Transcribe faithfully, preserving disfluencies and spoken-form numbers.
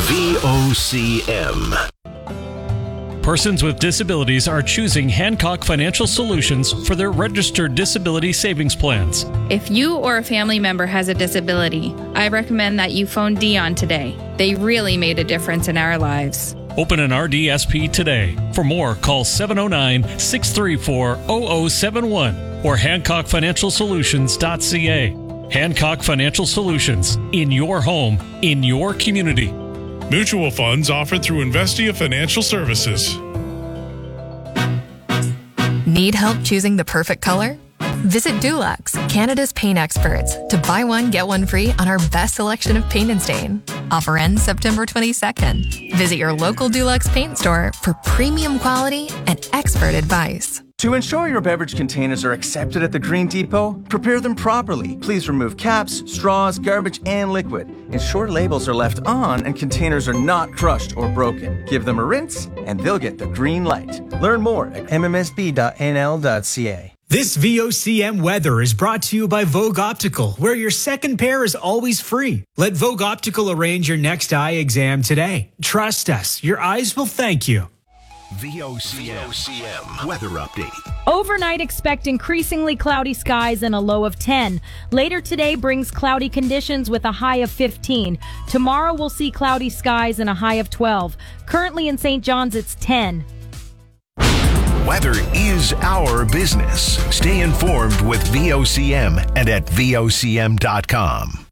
V O C M. Persons with disabilities are choosing Hancock Financial Solutions for their registered disability savings plans. If you or a family member has a disability, I recommend that you phone Dion today. They really made a difference in our lives. Open an R D S P today. For more, call seven oh nine, six three four, zero zero seven one or hancock financial solutions dot c a. Hancock Financial Solutions, in your home, in your community. Mutual funds offered through Investia Financial Services. Need help choosing the perfect color? Visit Dulux, Canada's paint experts, to buy one, get one free on our best selection of paint and stain. Offer ends September twenty-second. Visit your local Dulux paint store for premium quality and expert advice. To ensure your beverage containers are accepted at the Green Depot, prepare them properly. Please remove caps, straws, garbage, and liquid. Ensure labels are left on and containers are not crushed or broken. Give them a rinse and they'll get the green light. Learn more at m m s b dot n l dot c a. This V O C M weather is brought to you by Vogue Optical, where your second pair is always free. Let Vogue Optical arrange your next eye exam today. Trust us, your eyes will thank you. V O C M weather update. Overnight, expect increasingly cloudy skies and a low of ten. Later today brings cloudy conditions with a high of fifteen. Tomorrow we'll see cloudy skies and a high of twelve. Currently in Saint John's, it's ten. Weather is our business. Stay informed with V O C M and at V O C M dot com.